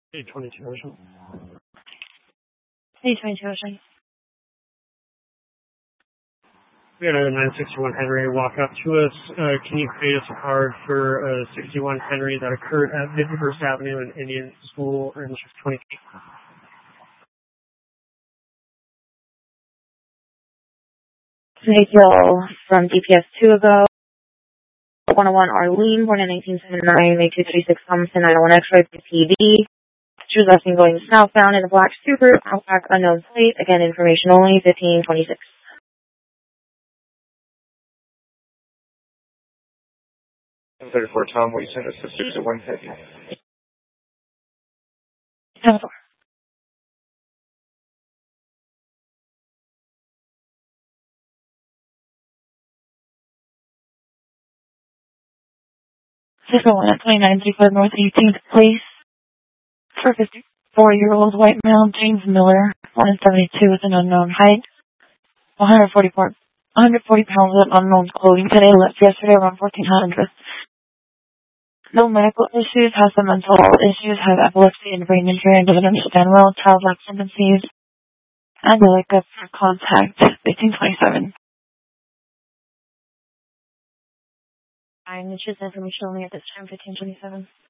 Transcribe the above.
822 Ocean. 822 Ocean. We had a 961 Henry walk up to us. Can you create us a card for 61 Henry that occurred at 51st Avenue and Indian School in 620? Snakeville from DPS 2 ago. 101 Arlene, born in 1979, made 236 Thompson, 901 X-ray TV. She was last seen going southbound in a black Super, Outback unknown plate. Again, information only, 1526. 34 Tom, will you send us to 61 Heavy? 10-4. One at 2935 North 18th Place. For 54-year-old white male, James Miller, 172 with an unknown height. 140 pounds of unknown clothing today, left yesterday around 1400. No medical issues, has some mental health issues, has epilepsy and brain injury, and doesn't understand well, childlike tendencies, and would like us for contact, 1527. It's just information only at this time, 1527.